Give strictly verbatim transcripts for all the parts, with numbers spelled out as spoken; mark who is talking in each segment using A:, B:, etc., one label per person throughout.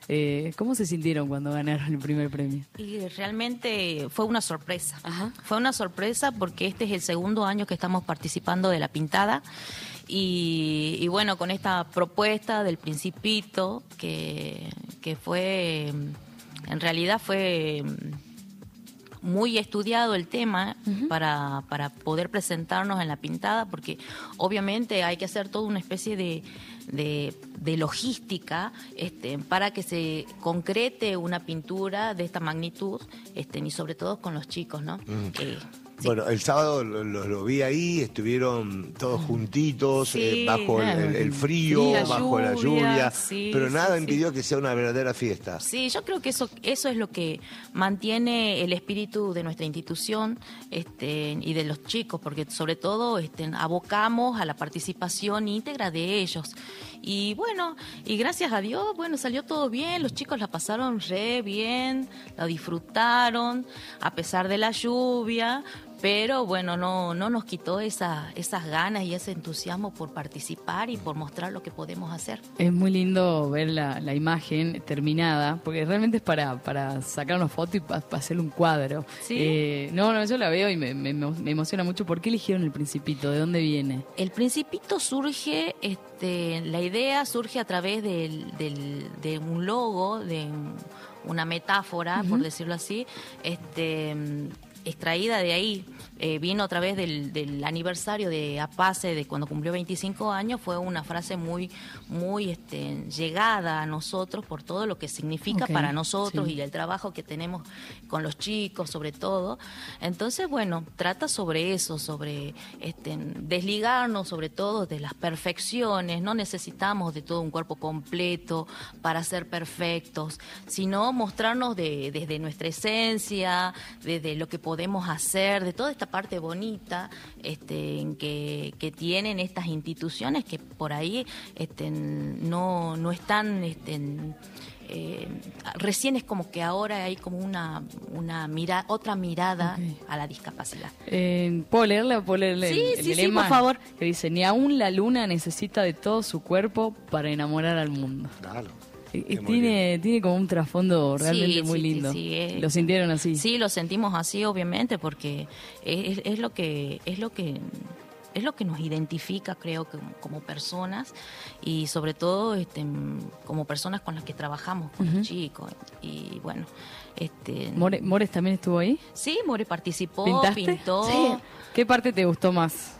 A: Eh, ¿Cómo se sintieron cuando ganaron el primer premio?
B: Y realmente fue una sorpresa.
A: Ajá.
B: Fue una sorpresa porque este es el segundo año que estamos participando de la pintada. Y, y bueno, con esta propuesta del Principito, que, que fue, en realidad fue muy estudiado el tema uh-huh. para, para poder presentarnos en la pintada, porque obviamente hay que hacer toda una especie de, de, de logística este, para que se concrete una pintura de esta magnitud, este, y sobre todo con los chicos, ¿no? Uh-huh. Eh,
C: Sí. Bueno, el sábado lo, lo, lo vi ahí, estuvieron todos juntitos,
B: sí,
C: eh, bajo el, el, el frío,
B: la
C: bajo
B: lluvia,
C: la lluvia,
B: sí,
C: pero nada
B: sí,
C: impidió
B: sí.
C: que sea una verdadera fiesta.
B: Sí, yo creo que eso eso es lo que mantiene el espíritu de nuestra institución este, y de los chicos, porque sobre todo este, abocamos a la participación íntegra de ellos. Y bueno, y gracias a Dios, bueno, salió todo bien, los chicos la pasaron re bien, la disfrutaron, a pesar de la lluvia, pero bueno, no, no nos quitó esa, esas ganas y ese entusiasmo por participar y por mostrar lo que podemos hacer.
A: Es muy lindo ver la, la imagen terminada, porque realmente es para, para sacar una foto y para pa hacerle un cuadro.
B: ¿Sí?
A: Eh, no, no, yo la veo y me, me, me emociona mucho. ¿Por qué eligieron el Principito? ¿De dónde viene?
B: El Principito surge, este, la idea surge a través del, del, de un logo, de una metáfora, uh-huh. por decirlo así, este... extraída de ahí, eh, vino a través del, del aniversario de APACE, de cuando cumplió veinticinco años, fue una frase muy, muy este, llegada a nosotros por todo lo que significa okay, para nosotros sí. y el trabajo que tenemos con los chicos, sobre todo. Entonces, bueno, trata sobre eso, sobre este, desligarnos sobre todo de las perfecciones, no necesitamos de todo un cuerpo completo para ser perfectos, sino mostrarnos de, desde nuestra esencia, desde lo que podemos podemos hacer, de toda esta parte bonita este, que, que tienen estas instituciones que por ahí este, no, no están... Este, eh, recién es como que ahora hay como una, una mira, otra mirada okay. a la discapacidad.
A: Eh, ¿Puedo leerle? ¿Puedo leerle
B: sí,
A: el,
B: sí,
A: el
B: sí,
A: lema?
B: por favor.
A: Que dice, ni aún la luna necesita de todo su cuerpo para enamorar al mundo.
C: Claro.
A: Y tiene, tiene como un trasfondo realmente
B: sí,
A: muy
B: sí,
A: lindo.
B: Sí, sí, eh,
A: ¿Lo sintieron así?
B: Sí, lo sentimos así, obviamente, porque es, es lo que es lo que es lo que nos identifica, creo, que como personas y sobre todo este, como personas con las que trabajamos con uh-huh. los chicos. Y bueno, este.
A: More, ¿Mores también estuvo ahí?
B: Sí, More participó,
A: ¿Pintaste?
B: pintó.
D: Sí.
A: ¿Qué parte te gustó más?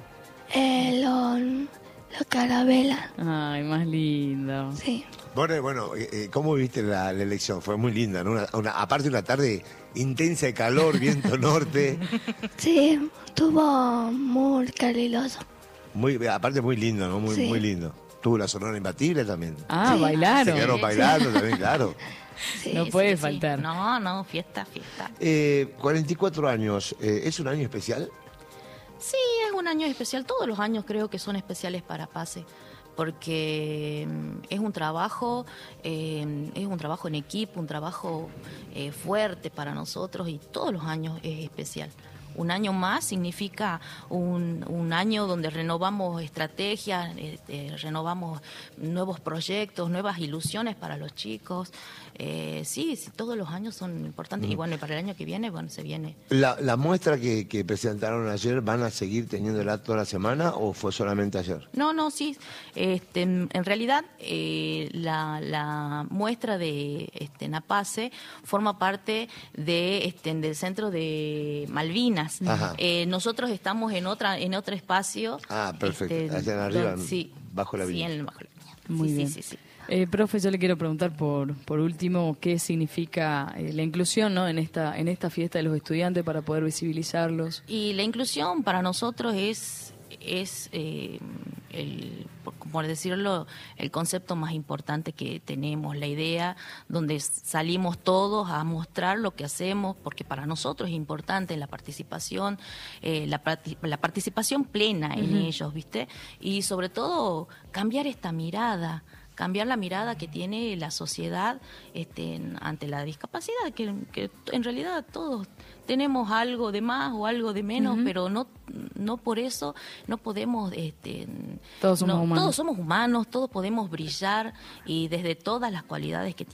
D: Eh, lo, la carabela.
A: Ay, más lindo.
D: Sí.
C: Bueno, bueno, eh, ¿cómo viste la, la elección? Fue muy linda, ¿no? Una, una, aparte una tarde intensa de calor, viento norte.
D: Sí, estuvo muy caluroso.
C: Muy, aparte muy lindo, ¿no? Muy,
D: sí.
C: muy lindo. Tuvo la Sonora Imbatible también.
A: Ah,
D: sí.
A: bailaron.
C: Se quedaron bailando también, claro.
D: Sí,
A: no puede
B: sí,
A: faltar.
B: Sí. No, no, fiesta, fiesta.
C: Eh, cuarenta y cuatro años, eh, ¿es un año especial?
B: Sí, es un año especial. Todos los años creo que son especiales para PACE. Porque es un trabajo, eh, es un trabajo en equipo, un trabajo eh, fuerte para nosotros y todos los años es especial. Un año más significa un, un año donde renovamos estrategias, eh, eh, renovamos nuevos proyectos, nuevas ilusiones para los chicos. Eh, sí, sí, todos los años son importantes. Mm. Y bueno, y para el año que viene, bueno, se viene.
C: ¿La, la muestra que, que presentaron ayer van a seguir teniéndola toda la semana o fue solamente ayer?
B: No, no, sí. Este, en realidad, eh, la, la muestra de este, NAPACE forma parte de, este, del Centro de Malvinas. Eh, nosotros estamos en otra en otro espacio.
C: Ah, perfecto.
B: Este,
C: allá arriba,
B: don, sí,
C: bajo la viña.
B: Sí, en, bajo la viña.
A: Muy
B: sí,
A: bien.
B: Sí, sí, sí.
A: Eh, profe, yo le quiero preguntar por por último qué significa eh, la inclusión, ¿no? en esta en esta fiesta de los estudiantes para poder visibilizarlos.
B: Y la inclusión para nosotros es es eh, el, por decirlo, el concepto más importante que tenemos, la idea donde salimos todos a mostrar lo que hacemos, porque para nosotros es importante la participación, eh, la, la participación plena en uh-huh. ellos, ¿viste? Y sobre todo cambiar esta mirada, cambiar la mirada que tiene la sociedad este, ante la discapacidad, que, que en realidad todos tenemos algo de más o algo de menos, uh-huh. pero no no por eso no podemos este
A: todos somos
B: no,
A: humanos
B: todos somos humanos, todos podemos brillar y desde todas las cualidades que